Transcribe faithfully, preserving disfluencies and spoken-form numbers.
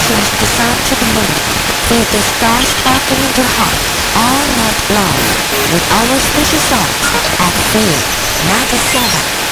since the sun to the moon, with the stars sparkling in the heart all night long, with our special songs at three, ninety-seven.